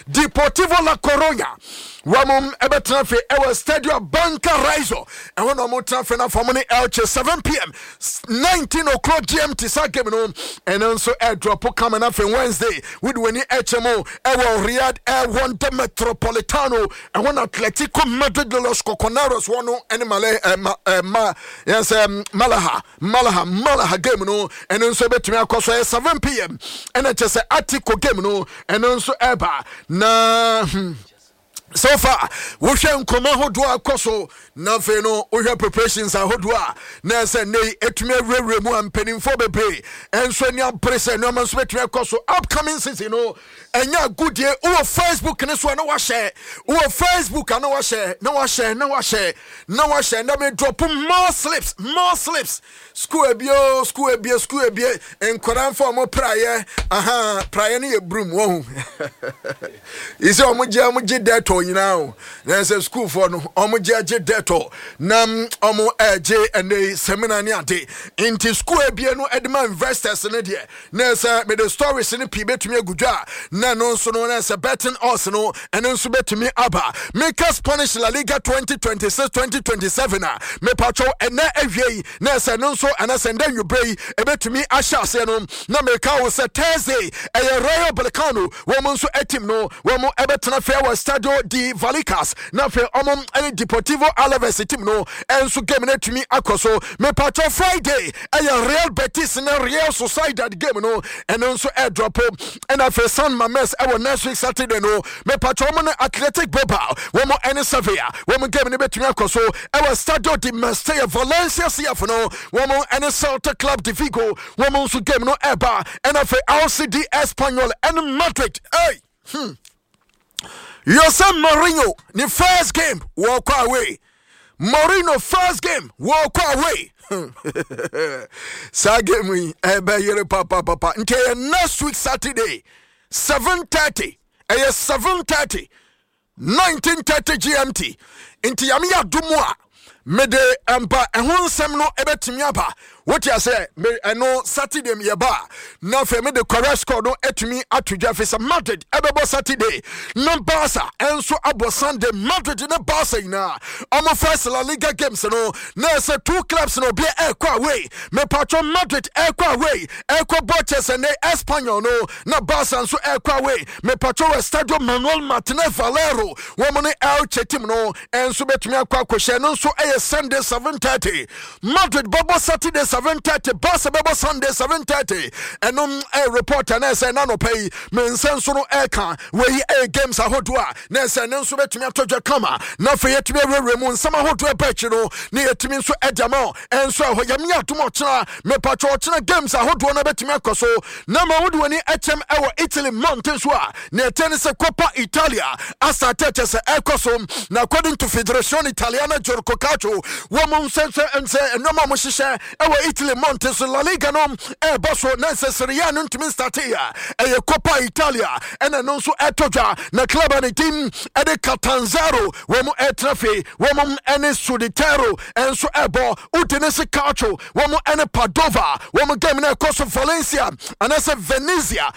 Deportivo La Coruña wamum ebetrafe ewa Stadio Banca Raizo and when I'm transfer now for money Elche 7 p.m. 19 o'clock GMT sa game no and also airdrop coming up on Wednesday with Winnie HMO ewa Riyadh Air One Metropolitano and one Atletico Madrid de los Coconeros one and Malaha game no and also between across 7 p.m. and it's just a Attico game no and also Eba na so far, we shall come out to our coso. Nothing, no, we have preparations. I hold wa. Nasa nay, et me remove and penning for the pay. And so, now, present no man's better coso upcoming season, you know. And ya good year, or Facebook, and this one, no, share. Or Facebook, and no, share. No, me drop more slips. School bio, and Koran for more prior. Prior near broom. Whoa. Is almost that you know, there's a school for no omojaje deto nam omo eje and the seminar niante into school biano edman investors in there nessa me the stories in the pibe to me gudwa na no so no nessa betting Arsenal and then so bet to me aba make us Spanish La Liga 2026-2027 me patro and na ewie nessa no so and then you pray a bet to me asha se no na me ka was a Thursday a Rayo Vallecano woman so etim no woman ebetna fair was Stadio di Vallecas na fe omom any Deportivo Alaves team no enso game na tumi akoso me patro Friday Real Betis na Real Sociedad game no and enso airdrop and afa San Mamés next week Saturday no me patro mo Athletic Bilbao womo any Sevilla womo game na betumi akoso Stadio di Mestalla Valencia CF no womo any Celta Club de Vigo womo so game no eba and afa LCD Espanyol and Madrid Jose Mourinho, the first game, walk away. Mourinho, first game, walk away. Sagemi, papa. Until next week, Saturday, 7:30. 7:30. 19:30 GMT. Until Yamia Dumwa. Mede ampa ehun sem no ebetimi aba what you say me eno Saturday me ba na fe me the correct score no etumi atudwa fe se Madrid ebebo Saturday no Barca enso abo Sunday Madrid na Barca ina omo first La Liga games no na say two clubs no be ekwa away me patron Madrid ekwa away ekwa Boches and Espanyol no na Barca enso ekwa away me patron Estadio Manuel Martinez Valero woman Elche team no enso betumi akwa kwhye no so Sunday 7:30 Madrid Bobo Saturday 7:30 Barca Bobo Sunday 7:30 and a reporter na say nano pay men senso no eka we games ahodwa na say nenso betumi atodwa kama na fe yetumi remu nsama ahodwa bachi no na yetumi nso edamo enso ahoyam yatomo chira me patro chira games ahodwa na betumi akoso na ma wodwo ni HM ewo Italy mountains wa na tennis Coppa Italia asa tete se ekoso na according to Federazione Italiana Giorgio Calcio woman sense and say no mama shisha ewa Italy Montes La Liga no bosso necessary ya ntimi start here Coppa Italia and also etoja na club and team e de Catanzaro woman etrafe woman ene Suditero and so ebo utenese Calcio woman ene Padova woman game na course of Valencia and I say Venezia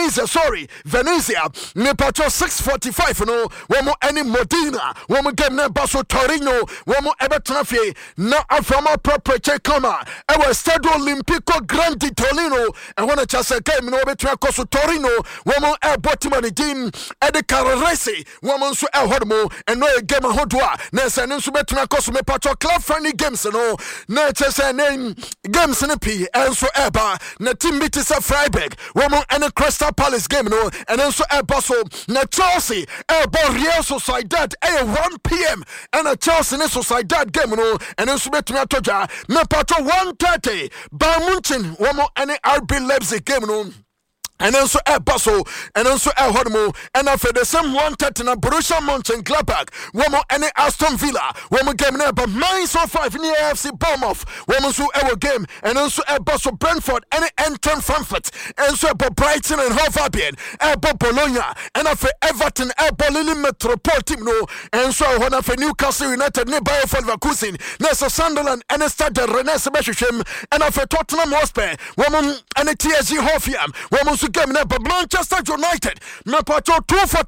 ne patro 6:45 no woman ene Modena woman game na Basso Torino woman Traffic na afama property kama ewa Stadio Olimpico Grande Torino and when a chasa game no betwa koso Torino woman botimani team e de Carrarese woman so hodmo and no game hodwa na se nso betwa koso me patro club friendly games no na chasa name games ne p and so eba na team meet is Freiburg woman and Crystal Palace game no and also so na Chelsea Real Sociedad 1 p.m. and a Chelsea Sociedad game no and then subet me atoja me patro 1:30 Bayern Munich womo any RB Leipzig game no and also Basso and also Hodmo and after the same 1:30 na Borussia Mönchengladbach womo any Aston Villa womo game na but Mainz 05 in the AFC Bournemouth womo so our game and also Basso Brentford any Eintracht Frankfurt and so Brighton and Hove Albion Bologna and after Everton Lille Metropole team no and so when after Newcastle United ne Bayer Leverkusen Nesa Sunderland and Stade Rennes Bechem and after Tottenham Hotspur womo and TSG Hoffenheim womo so game na Manchester United me patro 2:45